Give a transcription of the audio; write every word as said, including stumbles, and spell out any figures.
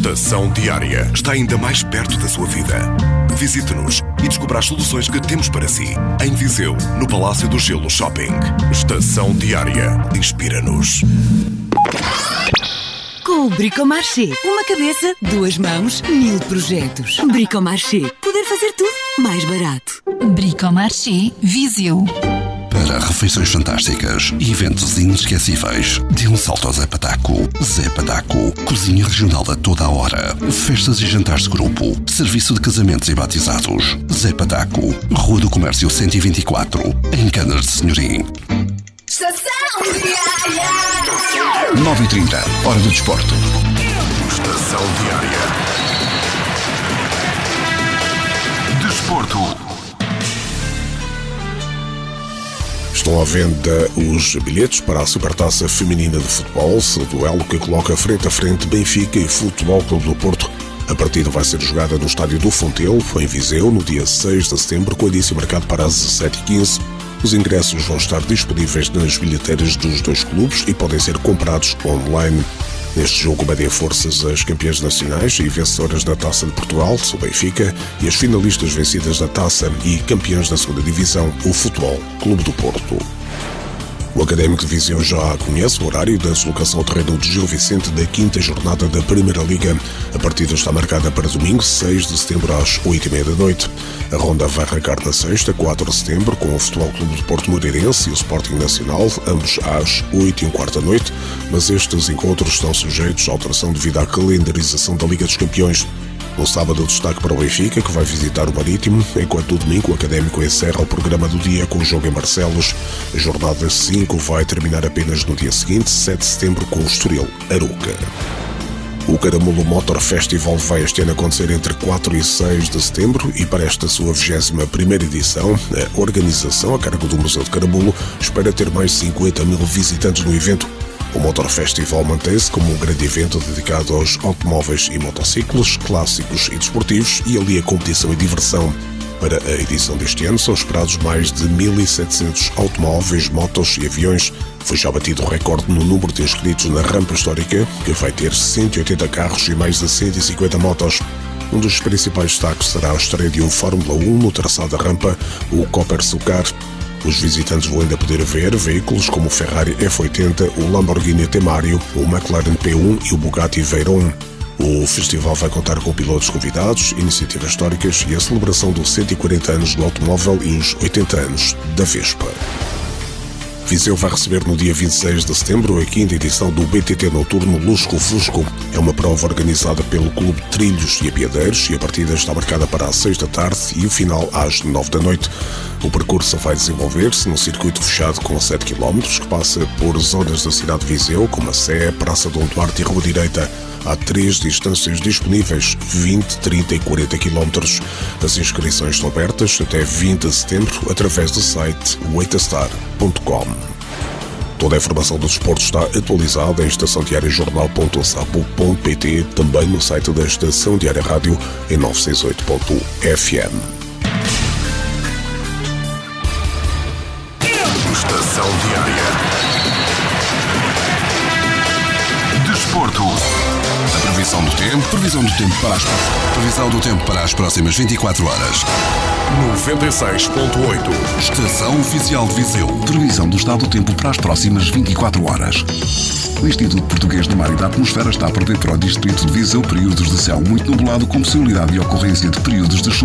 Estação Diária está ainda mais perto da sua vida. Visite-nos e descubra as soluções que temos para si. Em Viseu, no Palácio do Gelo Shopping. Estação Diária. Inspira-nos. Com o Bricomarché. Uma cabeça, duas mãos, mil projetos. Bricomarché. Poder fazer tudo mais barato. Bricomarché Viseu. Para refeições fantásticas e eventos inesquecíveis, dê um salto ao Zé Pataco. Zé Pataco, cozinha regional a toda a hora. Festas e jantares de grupo. Serviço de casamentos e batizados. Zé Pataco, Rua do Comércio cento e vinte e quatro, em Canas de Senhorim. Estação Diária. nove e trinta, hora do desporto. Estação Diária. Desporto. Estão à venda os bilhetes para a Supertaça Feminina de Futebol, o duelo que coloca frente a frente Benfica e Futebol Clube do Porto. A partida vai ser jogada no estádio do Fontelo, em Viseu, no dia seis de setembro, com início marcado para as dezassete e quinze. Os ingressos vão estar disponíveis nas bilheteiras dos dois clubes e podem ser comprados online. Neste jogo medem forças as campeãs nacionais e vencedoras da Taça de Portugal, o Benfica, e as finalistas vencidas da Taça e campeãs da segunda Divisão, o Futebol Clube do Porto. O Académico de Viseu já conhece o horário da deslocação ao terreno de Gil Vicente da quinta jornada da Primeira Liga. A partida está marcada para domingo, seis de setembro, às oito e meia da noite. A ronda vai arrancar na sexta, quatro de setembro, com o Futebol Clube de Porto Moreirense e o Sporting Nacional, ambos às oito e um quarto da noite, mas estes encontros estão sujeitos à alteração devido à calendarização da Liga dos Campeões. No sábado, o destaque para o Benfica, que vai visitar o Marítimo, enquanto no domingo o Académico encerra o programa do dia com o jogo em Barcelos. A jornada cinco vai terminar apenas no dia seguinte, sete de setembro, com o Estoril Arouca. O Caramulo Motor Festival vai este ano acontecer entre quatro e seis de setembro e para esta sua vigésima primeira edição, a organização, a cargo do Museu de Caramulo, espera ter mais de cinquenta mil visitantes no evento. O Motor Festival mantém-se como um grande evento dedicado aos automóveis e motociclos, clássicos e desportivos, e alia competição e diversão. Para a edição deste ano são esperados mais de mil e setecentos automóveis, motos e aviões. Foi já batido o recorde no número de inscritos na rampa histórica, que vai ter cento e oitenta carros e mais de cento e cinquenta motos. Um dos principais destaques será a estreia de um Fórmula um no traçado da rampa, o Copper Sucar. Os visitantes vão ainda poder ver veículos como o Ferrari F oitenta, o Lamborghini Temario, o McLaren P um e o Bugatti Veyron. O festival vai contar com pilotos convidados, iniciativas históricas e a celebração dos cento e quarenta anos do automóvel e os oitenta anos da Vespa. Viseu vai receber no dia vinte e seis de setembro a quinta edição do B T T Noturno Lusco Fusco. É uma prova organizada pelo Clube Trilhos e Apiadeiros e a partida está marcada para as seis da tarde e o final às nove da noite. O percurso vai desenvolver-se num circuito fechado com sete quilómetros que passa por zonas da cidade de Viseu, como a Sé, Praça Dom Duarte e Rua Direita. Há três distâncias disponíveis, vinte, trinta e quarenta quilómetros. As inscrições estão abertas até vinte de setembro através do site waitastar ponto com. Toda a informação do desporto está atualizada em estação diária jornal ponto sapo ponto pt, também no site da Estação Diária Rádio em novecentos e sessenta e oito ponto f m. Estação Diária. Desporto. A previsão do tempo, previsão do tempo para as previsão do tempo para as próximas vinte e quatro horas. noventa e seis ponto oito. Estação Oficial de Viseu. Previsão do estado do tempo para as próximas vinte e quatro horas. O Instituto Português do Mar e da Atmosfera está a prever para o distrito de Viseu períodos de céu muito nublado com possibilidade de ocorrência de períodos de chuva.